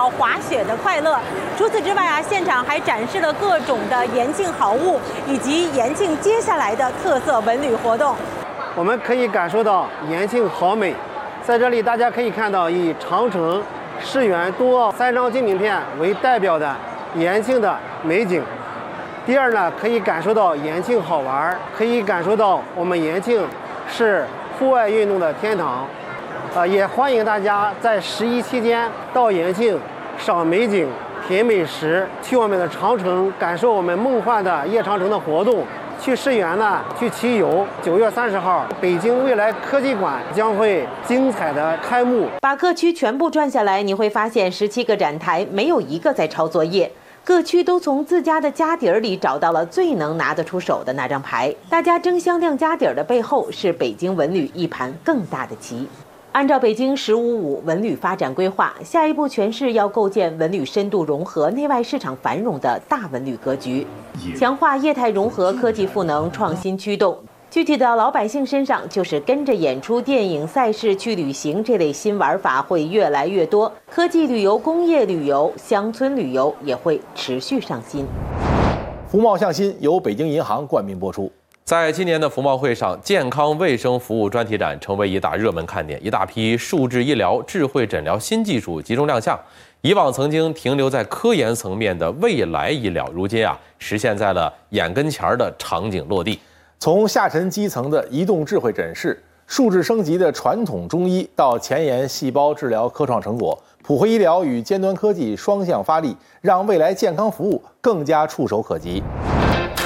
到滑雪的快乐。除此之外啊，现场还展示了各种的延庆好物，以及延庆接下来的特色文旅活动。 我们可以感受到延庆好美，在这里大家可以看到以长城、世园、冬奥3张金名片为代表的延庆的美景。第二呢，可以感受到延庆好玩，可以感受到我们延庆是户外运动的天堂。也欢迎大家在11期间到延庆赏美景、品美食，去我们的长城感受我们梦幻的夜长城的活动。去世园呢，去骑游。9月30号，北京未来科技馆将会精彩的开幕。 把各区全部转下来，你会发现17个展台没有一个在抄作业，各区都从自家的家底儿里找到了最能拿得出手的那张牌。大家争相亮家底儿的背后，是北京文旅一盘更大的棋。按照北京“15+5”文旅发展规划，下一步全市要构建文旅深度融合、内外市场繁荣的大文旅格局，强化业态融合、科技赋能、创新驱动。具体的老百姓身上，就是跟着演出、电影、赛事去旅行这类新玩法会越来越多，科技旅游、工业旅游、乡村旅游也会持续上新。 福茂向新由北京银行冠名播出。 在今年的福茂会上，健康卫生服务专题展成为一大热门看点，一大批数字医疗、智慧诊疗新技术集中亮相。以往曾经停留在科研层面的未来医疗，如今实现在了眼跟前的场景落地。 从下沉基层的移动智慧诊室、数字升级的传统中医，到前沿细胞治疗科创成果，普惠医疗与尖端科技双向发力，让未来健康服务更加触手可及。